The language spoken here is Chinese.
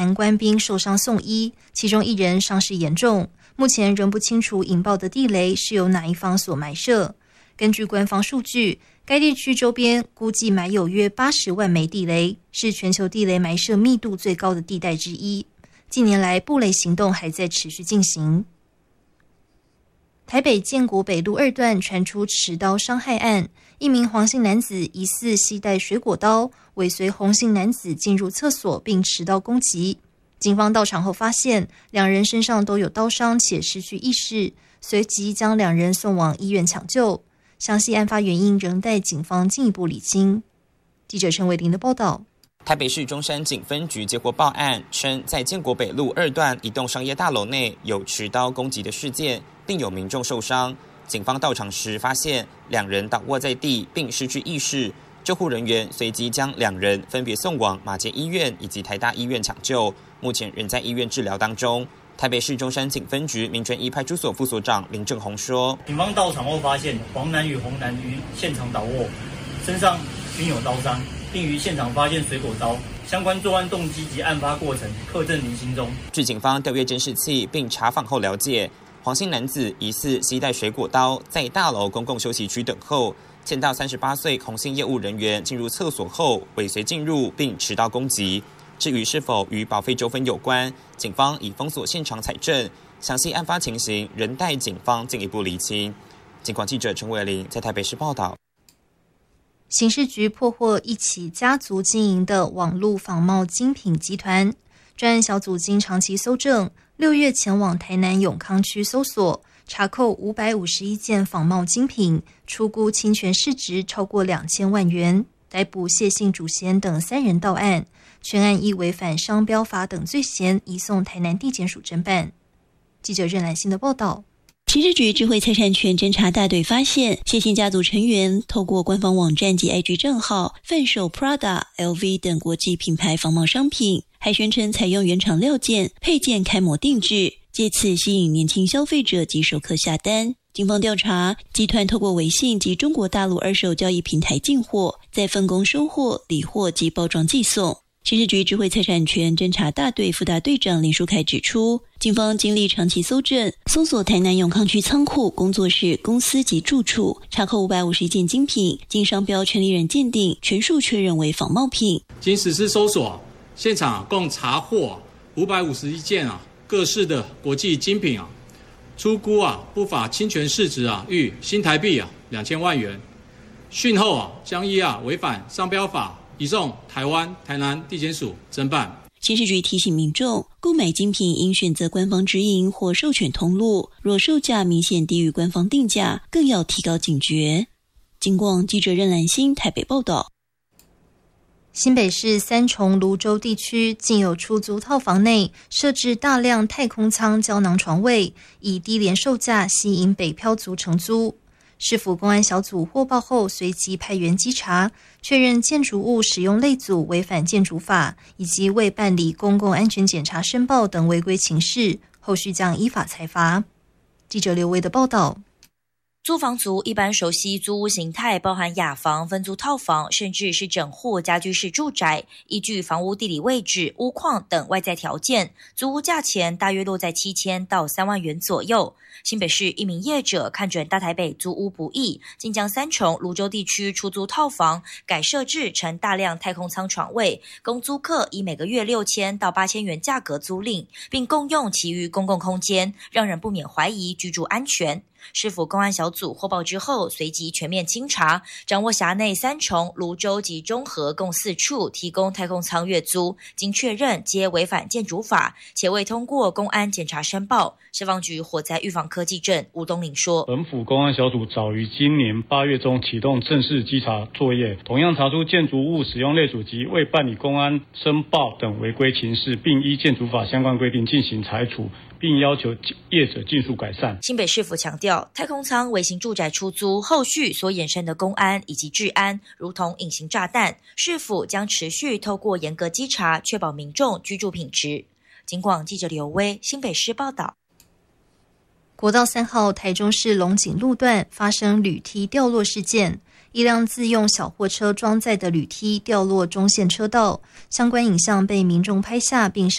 韩官兵受伤送医，其中1人伤势严重，目前仍不清楚引爆的地雷是由哪一方所埋设。根据官方数据，该地区周边估计埋有约80万枚地雷，是全球地雷埋设密度最高的地带之一。近年来，布雷行动还在持续进行。台北建国北路2段传出持刀伤害案，一名黄姓男子疑似携带水果刀，尾随洪姓男子进入厕所并持刀攻击。警方到场后发现2人身上都有刀伤且失去意识，随即将2人送往医院抢救。详细案发原因仍待警方进一步理清。记者陈伟玲的报道。 台北市中山警分局接获报案，称在建国北路2段一栋商业大楼内有持刀攻击的事件，并有民众受伤。警方到场时发现2人倒卧在地并失去意识，救护人员随即将2人分别送往马偕医院以及台大医院抢救，目前仍在医院治疗当中。台北市中山警分局民权一派出所副所长林正宏说， 警方到场后发现黄男与洪男于现场倒卧，身上均有刀伤，并于现场发现水果刀，相关作案动机及案发过程刻证于心中。 据警方调阅监视器并查访后了解，黄姓男子疑似携带水果刀在大楼公共休息区等候，见到38岁洪姓业务人员进入厕所后尾随进入并持刀攻击。至于是否与保费纠纷有关，警方已封锁现场采证，详细案发情形仍待警方进一步厘清。警广记者陈伟玲在台北市报道。 刑事局破获一起家族经营的网络仿冒精品集团，专案小组经长期搜证，6月前往台南永康区搜索，查扣551件仿冒精品，初估侵权市值超过2000万元，逮捕谢姓主嫌等3人到案，全案依违反商标法等罪嫌，移送台南地检署侦办。记者任兰心的报道。 刑事局智慧财产权侦查大队发现，谢姓家族成员透过官方网站及 IG 账号贩售 Prada、LV 等国际品牌仿冒商品，还宣称采用原厂料件、配件开模定制，借此吸引年轻消费者及熟客下单。警方调查，集团透过微信及中国大陆二手交易平台进货，再分工收货、理货及包装寄送。刑事局智慧财产权侦查大队副大队长林书凯指出，警方经历长期搜证，搜索台南永康区仓库、工作室、公司及住处，查扣551件精品，经商标权利人鉴定，全数确认为仿冒品。 经实施搜索，现场共查获551件各式的国际精品初估不法侵权市值逾新台币2000万元。讯后将依违反商标法移送台湾台南地检署侦办。 刑事局提醒民众，购买精品应选择官方直营或授权通路，若售价明显低于官方定价，更要提高警觉。警广记者任兰心台北报道。 新北市三重芦洲地区竟有出租套房内设置大量太空舱胶囊床位，以低廉售价吸引北漂族承租。市府公安小组获报后，随即派员稽查，确认建筑物使用类组违反建筑法，以及未办理公共安全检查申报等违规情事，后续将依法裁罚。记者刘威的报道。 租房族一般熟悉租屋形态，包含雅房、分租套房，甚至是整户家居式住宅。依据房屋地理位置、屋况等外在条件，租屋价钱大约落在7000到3万元左右。新北市一名业者看准大台北租屋不易，竟将三重芦洲地区出租套房改设置成大量太空舱床位，供租客以每个月6000到8000元价格租赁，并共用其余公共空间，让人不免怀疑居住安全。市府公安小组获报之后，随即全面清查，掌握辖内三重、芦洲及中和共4处提供太空舱月租，经确认皆违反建筑法，且未通过公安检查申报。消防局火灾预防科技证吴东林说， 本府公安小组早于今年8月中启动正式稽查作业，同样查出建筑物使用类组及未办理公安申报等违规情事，并依建筑法相关规定进行裁处，并要求业者尽速改善。 新北市府强调，太空舱微型住宅出租后续所衍生的公安以及治安如同隐形炸弹，市府将持续透过严格稽查，确保民众居住品质。警广记者刘威新北市报道。 国道3号台中市龙井路段发生铝梯掉落事件，一辆自用小货车装载的铝梯掉落中线车道，相关影像被民众拍下并